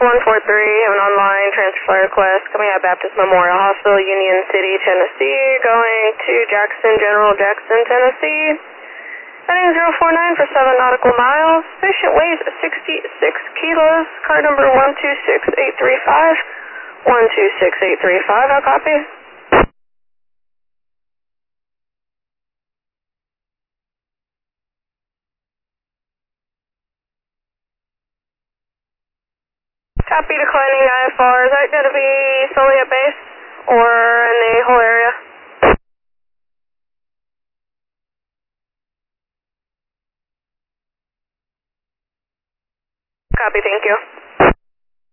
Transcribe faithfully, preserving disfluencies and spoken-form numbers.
one four three, have an online transfer flight request coming out of Baptist Memorial Hospital, Union City, Tennessee, going to Jackson General, Jackson, Tennessee. Heading zero four nine for seven nautical miles. Patient weighs sixty-six kilos. Card number one two six eight three five. one two six eight three five, I'll copy. Copy, declining I F R. Is that going to be solely at base or in the whole area? Copy, thank you.